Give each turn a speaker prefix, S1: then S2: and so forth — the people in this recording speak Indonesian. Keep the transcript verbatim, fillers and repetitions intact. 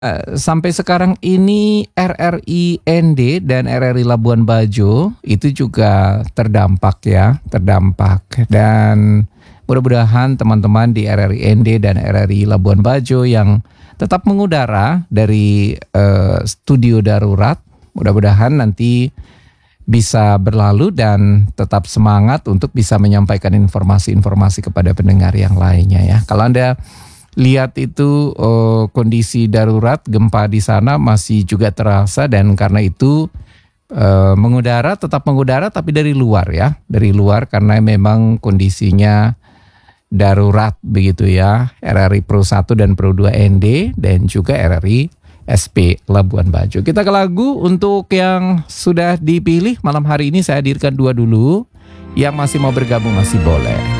S1: Eee, sampai sekarang ini R R I N D dan R R I Labuan Bajo itu juga terdampak ya, terdampak. Dan mudah-mudahan teman-teman di R R I N D dan R R I Labuan Bajo yang tetap mengudara dari eee, studio darurat, mudah-mudahan nanti bisa berlalu dan tetap semangat untuk bisa menyampaikan informasi-informasi kepada pendengar yang lainnya ya. Kalau Anda lihat itu uh, kondisi darurat gempa di sana masih juga terasa, dan karena itu uh, mengudara tetap mengudara tapi dari luar ya, dari luar karena memang kondisinya darurat begitu ya. R R I Pro satu dan Pro dua N D dan juga R R I S P Labuan Bajo. Kita ke lagu untuk yang sudah dipilih malam hari ini. Saya hadirkan dua dulu, yang masih mau bergabung masih boleh.